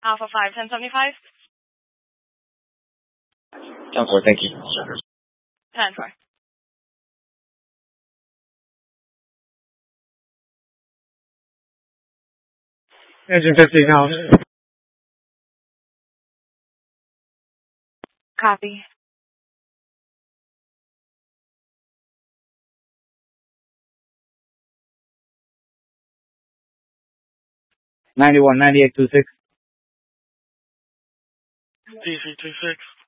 Alpha 5, 1075. 10-4, thank you. 10-4. Engine 15 now. Copy. $91, 9826. DC 26.